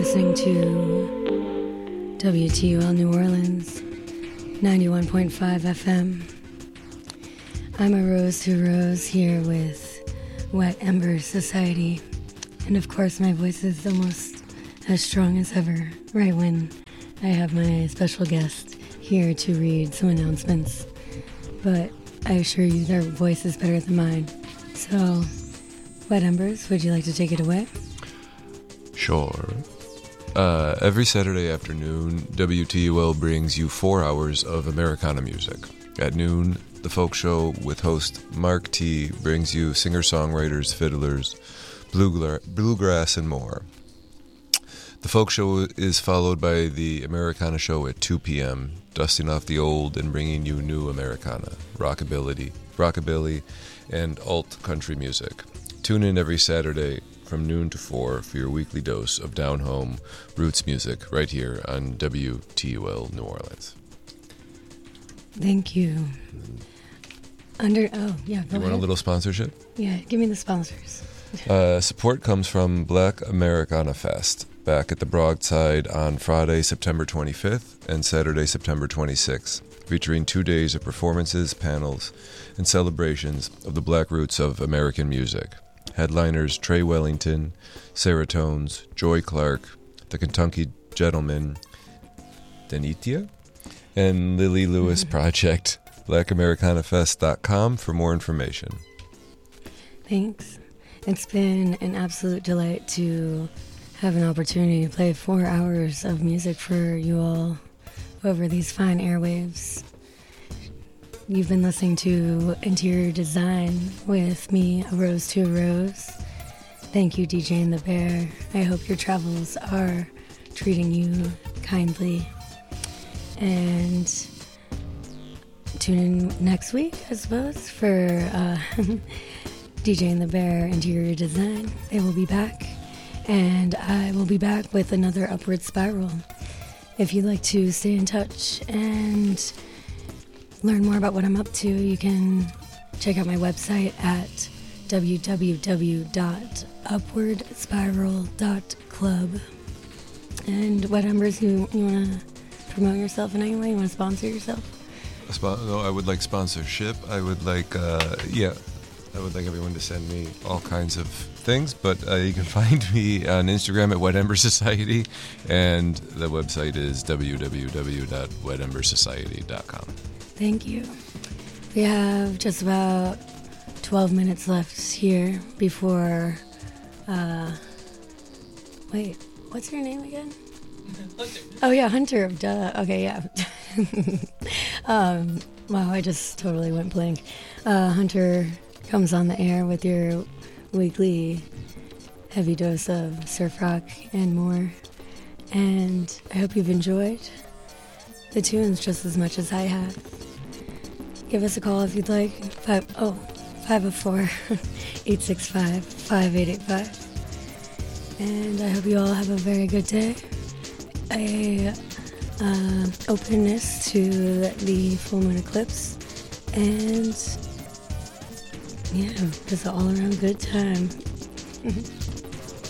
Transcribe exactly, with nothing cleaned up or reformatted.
listening to W T U L New Orleans, ninety-one point five F M. I'm a Rose to Rose here with Wet Embers Society. And of course, my voice is almost as strong as ever, right when I have my special guest here to read some announcements. But I assure you, their voice is better than mine. So, Wet Embers, would you like to take it away? Sure. Uh, every Saturday afternoon, W T U L brings you four hours of Americana music. At noon, The Folk Show with host Mark T brings you singer-songwriters, fiddlers, bluegra- bluegrass, and more. The Folk Show is followed by the Americana Show at two p.m., dusting off the old and bringing you new Americana, rockabilly, rockabilly, and alt country music. Tune in every Saturday from noon to four for your weekly dose of down-home roots music right here on W T U L New Orleans. Thank you. Under oh yeah, go You want ahead. a little sponsorship? Yeah, give me the sponsors. Uh, support comes from Black Americana Fest, back at the Broadside on Friday, September twenty-fifth and Saturday, September twenty-sixth, featuring two days of performances, panels, and celebrations of the black roots of American music. Headliners Trey Wellington, Sarah Tones, Joy Clark, the Kentucky Gentlemen, Denitia, and Lily Lewis Project. black americana fest dot com for more information. Thanks. It's been an absolute delight to have an opportunity to play four hours of music for you all over these fine airwaves. You've been listening to Interior Design with me, A Rose to a Rose. Thank you, DJing the Bear. I hope your travels are treating you kindly. And tune in next week, I suppose, for uh, DJing the Bear Interior Design. They will be back. And I will be back with another Upward Spiral. If you'd like to stay in touch and learn more about what I'm up to, you can check out my website at w w w dot upward spiral dot club. And Wet Embers, you, you want to promote yourself in any way? You want to sponsor yourself? Sp- no, I would like sponsorship. I would like, uh, yeah, I would like everyone to send me all kinds of things, but uh, you can find me on Instagram at Wet Ember Society, and the website is w w w dot wet ember society dot com. Thank you. We have just about twelve minutes left here before, uh, wait, what's your name again? Hunter. Oh yeah, Hunter, duh. Okay, yeah. um, wow, I just totally went blank. Uh, Hunter comes on the air with your weekly heavy dose of surf rock and more. And I hope you've enjoyed the tunes just as much as I have. Give us a call if you'd like. Five, oh, five oh four, eight six five, five eight eight five. And I hope you all have a very good day. A uh, openness to the full moon eclipse. And yeah, just an all around good time.